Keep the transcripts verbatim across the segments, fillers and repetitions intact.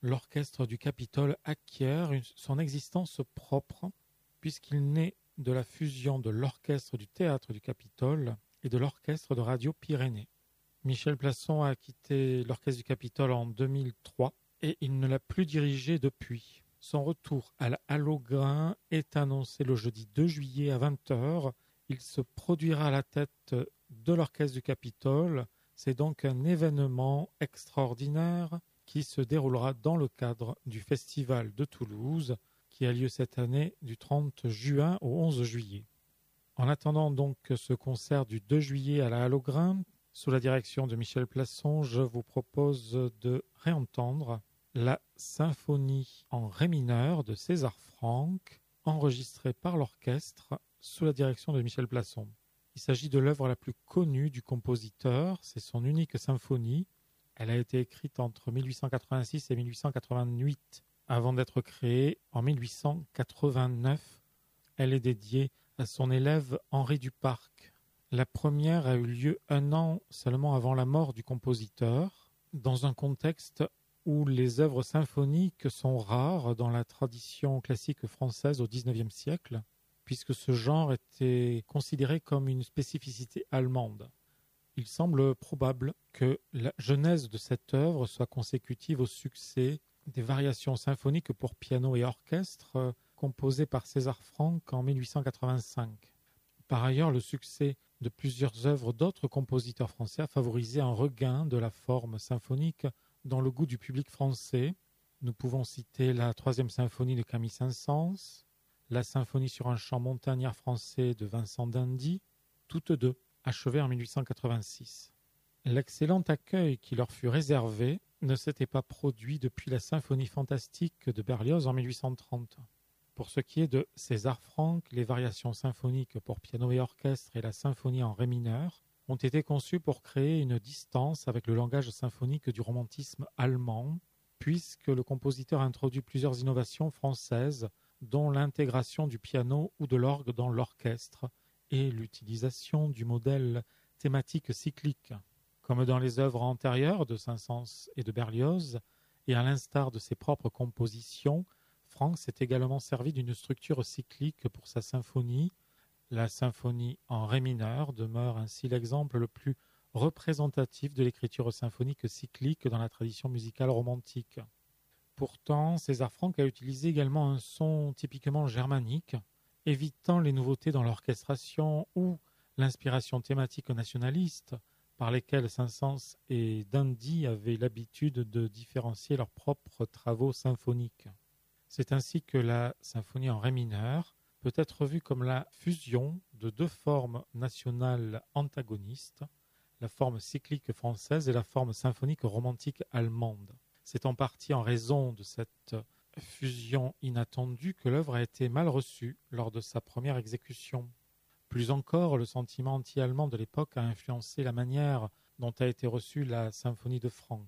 l'orchestre du Capitole acquiert une- son existence propre, puisqu'il naît de la fusion de l'orchestre du Théâtre du Capitole et de l'orchestre de Radio Pyrénées. Michel Plasson a quitté l'orchestre du Capitole en deux mille trois et il ne l'a plus dirigé depuis. Son retour à la Halle aux Grains est annoncé le jeudi deux juillet à vingt heures. Il se produira à la tête de l'orchestre du Capitole. C'est donc un événement extraordinaire qui se déroulera dans le cadre du Festival de Toulouse qui a lieu cette année du trente juin au onze juillet. En attendant donc ce concert du deux juillet à la Halle aux Grains, sous la direction de Michel Plasson, je vous propose de réentendre la symphonie en ré mineur de César Franck, enregistrée par l'orchestre sous la direction de Michel Plasson. Il s'agit de l'œuvre la plus connue du compositeur, c'est son unique symphonie. Elle a été écrite entre mille huit cent quatre-vingt-six et mille huit cent quatre-vingt-huit, avant d'être créée en mille huit cent quatre-vingt-neuf. Elle est dédiée à son élève Henri Duparc. La première a eu lieu un an seulement avant la mort du compositeur, dans un contexte où les œuvres symphoniques sont rares dans la tradition classique française au dix-neuvième siècle, puisque ce genre était considéré comme une spécificité allemande. Il semble probable que la genèse de cette œuvre soit consécutive au succès des variations symphoniques pour piano et orchestre composées par César Franck en mille huit cent quatre-vingt-cinq. Par ailleurs, le succès de plusieurs œuvres d'autres compositeurs français a favorisé un regain de la forme symphonique dans le goût du public français. Nous pouvons citer la troisième symphonie de Camille Saint-Saëns, la symphonie sur un chant montagnard français de Vincent d'Indy, toutes deux achevées en mille huit cent quatre-vingt-six. L'excellent accueil qui leur fut réservé ne s'était pas produit depuis la symphonie fantastique de Berlioz en mille huit cent trente. Pour ce qui est de César Franck, les variations symphoniques pour piano et orchestre et la symphonie en ré mineur ont été conçues pour créer une distance avec le langage symphonique du romantisme allemand, puisque le compositeur introduit plusieurs innovations françaises, dont l'intégration du piano ou de l'orgue dans l'orchestre et l'utilisation du modèle thématique cyclique. Comme dans les œuvres antérieures de Saint-Saëns et de Berlioz, et à l'instar de ses propres compositions, Franck s'est également servi d'une structure cyclique pour sa symphonie. La symphonie en ré mineur demeure ainsi l'exemple le plus représentatif de l'écriture symphonique cyclique dans la tradition musicale romantique. Pourtant, César Franck a utilisé également un son typiquement germanique, évitant les nouveautés dans l'orchestration ou l'inspiration thématique nationaliste par lesquelles Saint-Saëns et d'Indy avaient l'habitude de différencier leurs propres travaux symphoniques. C'est ainsi que la symphonie en ré mineur peut être vue comme la fusion de deux formes nationales antagonistes, la forme cyclique française et la forme symphonique romantique allemande. C'est en partie en raison de cette fusion inattendue que l'œuvre a été mal reçue lors de sa première exécution. Plus encore, le sentiment anti-allemand de l'époque a influencé la manière dont a été reçue la symphonie de Franck.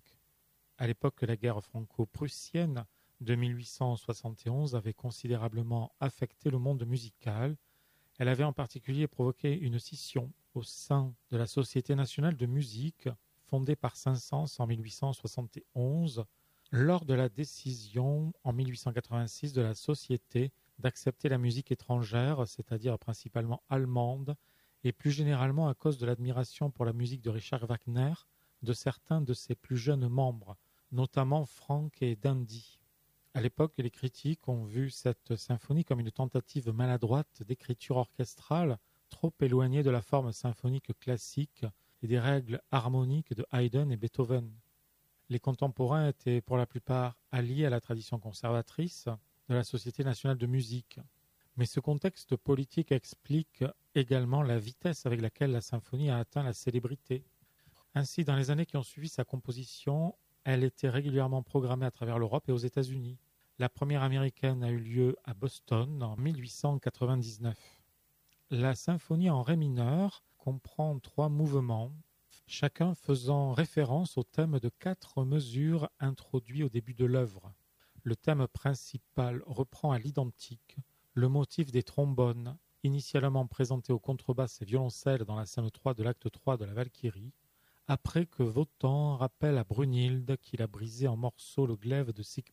À l'époque, la guerre franco-prussienne de mille huit cent soixante et onze avait considérablement affecté le monde musical. Elle avait en particulier provoqué une scission au sein de la Société nationale de musique, fondée par Saint-Saëns en mille huit cent soixante et onze, lors de la décision en mille huit cent quatre-vingt-six de la Société d'accepter la musique étrangère, c'est-à-dire principalement allemande, et plus généralement à cause de l'admiration pour la musique de Richard Wagner de certains de ses plus jeunes membres, notamment Franck et d'Indy. À l'époque, les critiques ont vu cette symphonie comme une tentative maladroite d'écriture orchestrale, trop éloignée de la forme symphonique classique et des règles harmoniques de Haydn et Beethoven. Les contemporains étaient pour la plupart alliés à la tradition conservatrice de la Société nationale de musique. Mais ce contexte politique explique également la vitesse avec laquelle la symphonie a atteint la célébrité. Ainsi, dans les années qui ont suivi sa composition, elle était régulièrement programmée à travers l'Europe et aux États-Unis. La première américaine a eu lieu à Boston en mille huit cent quatre-vingt-dix-neuf. La symphonie en ré mineur comprend trois mouvements, chacun faisant référence au thème de quatre mesures introduits au début de l'œuvre. Le thème principal reprend à l'identique le motif des trombones, initialement présenté aux contrebasses et violoncelles dans la scène trois de l'acte trois de la Valkyrie, après que Wotan rappelle à Brunhilde qu'il a brisé en morceaux le glaive de